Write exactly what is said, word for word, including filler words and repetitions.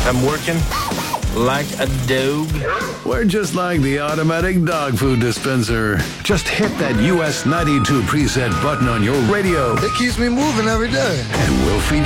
I'm working like a dog. We're just like the automatic dog food dispenser. Just hit that U S ninety-two preset button on your radio, It keeps me moving every day. and we'll feed